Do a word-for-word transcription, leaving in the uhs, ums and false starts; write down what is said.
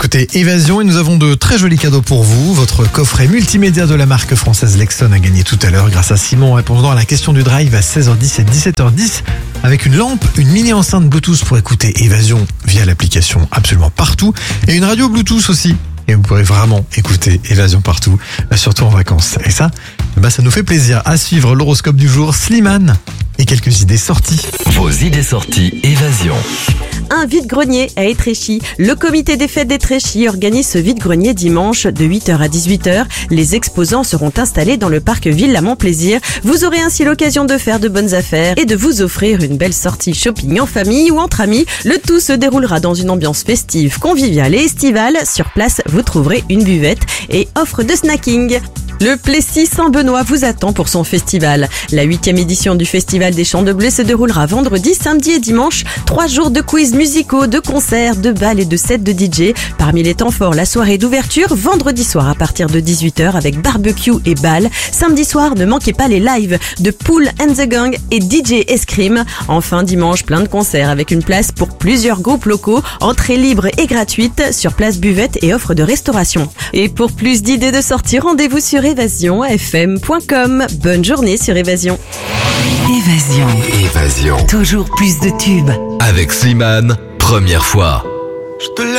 écoutez Évasion et nous avons de très jolis cadeaux pour vous. Votre coffret multimédia de la marque française Lexon a gagné tout à l'heure grâce à Simon répondant à la question du drive à seize heures dix et dix-sept heures dix avec une lampe, une mini enceinte Bluetooth pour écouter Évasion via l'application absolument partout et une radio Bluetooth aussi. Et vous pourrez vraiment écouter Évasion partout, surtout en vacances. Et ça, bah ça nous fait plaisir. À suivre l'horoscope du jour, Slimane et quelques idées sorties. Vos idées sorties Évasion. Un vide-grenier à Étréchy. Le comité des fêtes d'Étréchy organise ce vide-grenier dimanche de huit heures à dix-huit heures. Les exposants seront installés dans le parc Villa Montplaisir. Vous aurez ainsi l'occasion de faire de bonnes affaires et de vous offrir une belle sortie shopping en famille ou entre amis. Le tout se déroulera dans une ambiance festive, conviviale et estivale. Sur place, vous trouverez une buvette et offre de snacking. Le Plessis Saint-Benoît vous attend pour son festival. La huitième édition du Festival des Champs de Blé se déroulera vendredi, samedi et dimanche. Trois jours de quiz musicaux, de concerts, de bals et de sets de D J. Parmi les temps forts, la soirée d'ouverture, vendredi soir à partir de dix-huit heures avec barbecue et bal. Samedi soir, ne manquez pas les lives de Pool and the Gang et D J Escrime. Enfin, dimanche, plein de concerts avec une place pour plusieurs groupes locaux. Entrée libre et gratuite sur place buvette et offre de restauration. Et pour plus d'idées de sortie, rendez-vous sur évasion f m point com. Bonne journée sur Évasion. Évasion. Évasion. Toujours plus de tubes. Avec Slimane, première fois. Je te laisse.